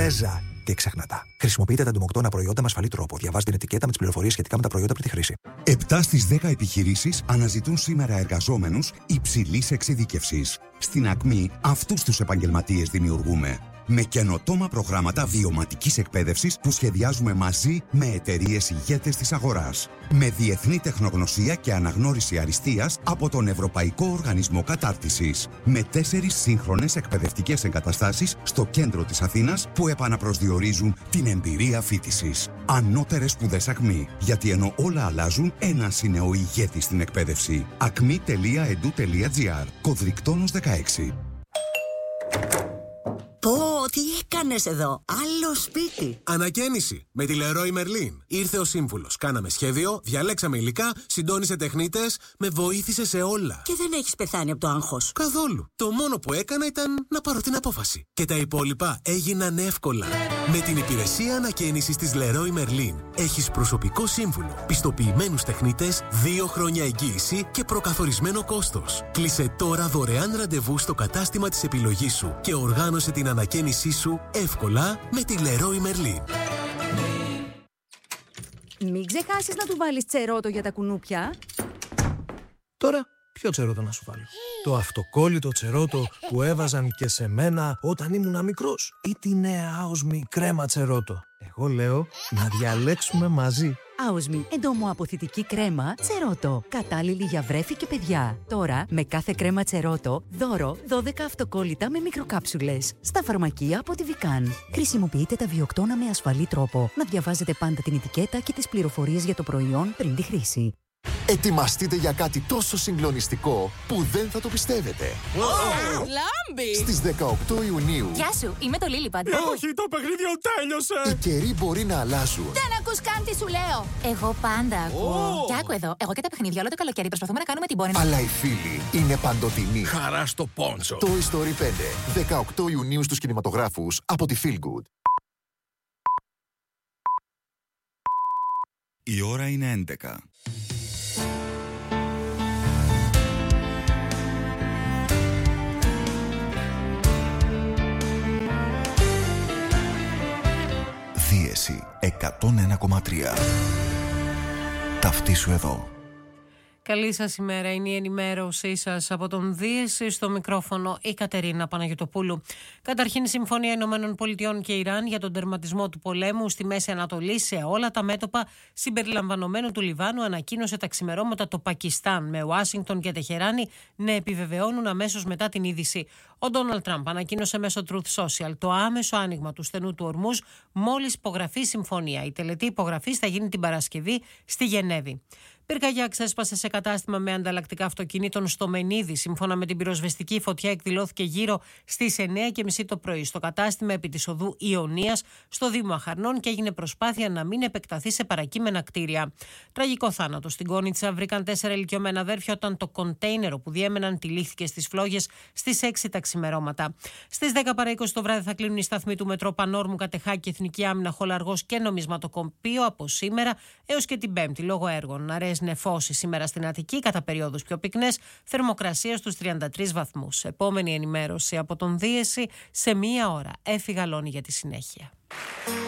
Τέζα. Και ξεχνάτα. Χρησιμοποιείτε τα εντομοκτώνα προϊόντα με ασφαλή τρόπο. Διαβάζετε την ετικέτα με τις πληροφορίες σχετικά με τα προϊόντα πριν τη χρήση. 7 στις 10 επιχειρήσεις αναζητούν σήμερα εργαζόμενους υψηλής εξειδίκευσης. Στην Ακμή, αυτούς τους επαγγελματίες δημιουργούμε. Με καινοτόμα προγράμματα βιωματικής εκπαίδευσης που σχεδιάζουμε μαζί με εταιρείες ηγέτες της αγοράς. Με διεθνή τεχνογνωσία και αναγνώριση αριστείας από τον Ευρωπαϊκό Οργανισμό Κατάρτισης. Με 4 σύγχρονες εκπαιδευτικές εγκαταστάσεις στο κέντρο της Αθήνας που επαναπροσδιορίζουν την εμπειρία φοιτησης. Ανώτερες σπουδές Ακμή. Γιατί ενώ όλα αλλάζουν, ένας είναι ο ηγέτης στην εκπαίδευση. acmi.edu.gr. Κωδρικτόνος 16. Πω, τι έκανες εδώ, άλλο σπίτι. Ανακαίνιση με τη Leroy Merlin. Ήρθε ο σύμβουλος. Κάναμε σχέδιο, διαλέξαμε υλικά, συντόνισε τεχνίτες, με βοήθησε σε όλα. Και δεν έχεις πεθάνει από το άγχος. Καθόλου. Το μόνο που έκανα ήταν να πάρω την απόφαση. Και τα υπόλοιπα έγιναν εύκολα. Με την υπηρεσία ανακαίνισης της Leroy Merlin έχεις προσωπικό σύμβουλο, πιστοποιημένους τεχνίτες, 2 χρόνια εγγύηση και προκαθορισμένο κόστος. Κλείσε τώρα δωρεάν ραντεβού στο κατάστημα της επιλογής σου και οργάνωσε την ανακαίνισή σου εύκολα με τη Leroy Merlin. Μην ξεχάσεις να του βάλεις τσερότο για τα κουνούπια. Τώρα, ποιο τσερότο να σου βάλω? Το αυτοκόλλητο τσερότο που έβαζαν και σε μένα όταν ήμουν μικρός, ή τη νέα Άοσμη κρέμα τσερότο? Εγώ λέω να διαλέξουμε μαζί. Άοσμη, εντομοαποθητική κρέμα τσερότο. Κατάλληλη για βρέφη και παιδιά. Τώρα, με κάθε κρέμα τσερότο, δώρο 12 αυτοκόλλητα με μικροκάψουλες. Στα φαρμακεία από τη Βικάν. Χρησιμοποιείτε τα βιοκτώνα με ασφαλή τρόπο. Να διαβάζετε πάντα την ετικέτα και τις πληροφορίες για το προϊόν πριν τη χρήση. Ετοιμαστείτε για κάτι τόσο συγκλονιστικό που δεν θα το πιστεύετε. Λάμπη! Στις 18 Ιουνίου. Γεια σου, είμαι το Λίλιπαντ. Όχι, το παιχνίδι τέλειωσε! Οι καιροί μπορεί να αλλάζουν. Δεν ακούς καν τι σου λέω! Εγώ πάντα ακούω. Κι άκου εδώ, εγώ και τα παιχνίδια όλο το καλοκαίρι προσπαθούμε να κάνουμε την πόρνη. Αλλά οι φίλοι είναι παντοτινοί. Χαρά στο πόντσο. Toy Story 5. 18 Ιουνίου στους κινηματογράφους από τη Feel Good. Η ώρα είναι 11. Δίεση 101,3. Ταυτίσου εδώ. Καλή σας ημέρα, είναι η ενημέρωσή σας από τον Δίεση, στο μικρόφωνο η Κατερίνα Παναγιωτοπούλου. Καταρχήν, η Συμφωνία Ηνωμένων Πολιτειών και Ιράν για τον τερματισμό του πολέμου στη Μέση Ανατολή σε όλα τα μέτωπα συμπεριλαμβανομένου του Λιβάνου ανακοίνωσε τα ξημερώματα το Πακιστάν, με Ουάσιγκτον και Τεχεράνη να επιβεβαιώνουν αμέσως μετά την είδηση. Ο Ντόναλντ Τραμπ ανακοίνωσε μέσω Truth Social το άμεσο άνοιγμα του στενού του ορμούς μόλις υπογραφεί η συμφωνία. Η τελετή υπογραφής θα γίνει την Παρασκευή στη Γενέβη. Πυρκαγιά ξέσπασε σε κατάστημα με ανταλλακτικά αυτοκινήτων στο Μενίδη. Σύμφωνα με την πυροσβεστική, η φωτιά εκδηλώθηκε γύρω στις 9:30 το πρωί στο κατάστημα επί της οδού Ιωνίας στο Δήμο Αχαρνών και έγινε προσπάθεια να μην επεκταθεί σε παρακείμενα κτίρια. Τραγικό θάνατο στην Κόνιτσα. Βρήκαν 4 ηλικιωμένα αδέρφια όταν το κοντέινερο που διέμεναν τυλίχθηκε στις φλόγες στις 6 τα ξημερώματα. Στις 10 παρά 20 το βράδυ θα κλείνουν οι σταθμοί του μετρό Πανόρμου, Κατεχάκη, Εθνική Άμυνα, Χολαργός και Νομισματοκοπείο από σήμερα έως και την Πέμπτη λόγω έργων. Νεφώσεις σήμερα στην Αττική, κατά περιόδους πιο πυκνές, θερμοκρασία στους 33 βαθμούς. Επόμενη ενημέρωση από τον Δίεση σε 1 ώρα. Έφυγα Λόνη για τη συνέχεια.